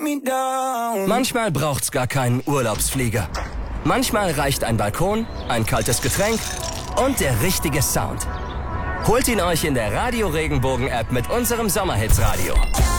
me down. Manchmal braucht's gar keinen Urlaubsflieger. Manchmal reicht ein Balkon, ein kaltes Getränk und der richtige Sound. Holt ihn euch in der Radio Regenbogen App mit unserem Sommerhits Radio.